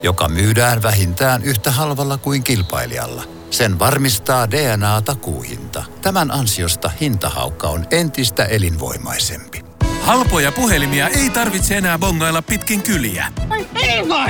joka myydään vähintään yhtä halvalla kuin kilpailijalla. Sen varmistaa DNA-takuuhinta. Tämän ansiosta hintahaukka on entistä elinvoimaisempi. Halpoja puhelimia ei tarvitse enää bongailla pitkin kyliä.